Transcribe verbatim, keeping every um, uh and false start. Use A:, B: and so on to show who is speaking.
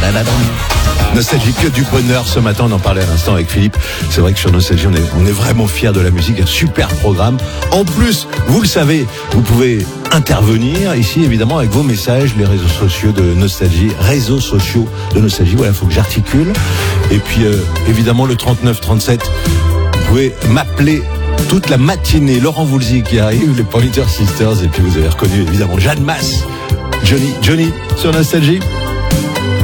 A: Nostalgie, que du bonheur ce matin, on en parlait à l'instant avec Philippe. C'est vrai que sur Nostalgie, on est, on est vraiment fiers de la musique, un super programme. En plus, vous le savez, vous pouvez intervenir ici, évidemment, avec vos messages, les réseaux sociaux de Nostalgie, réseaux sociaux de Nostalgie, voilà, il faut que j'articule. Et puis, euh, évidemment, le trente-neuf trente-sept, vous pouvez m'appeler toute la matinée. Laurent Voulzy qui arrive, les Pointer Sisters, et puis vous avez reconnu, évidemment, Jeanne Masse, Johnny, Johnny, sur Nostalgie.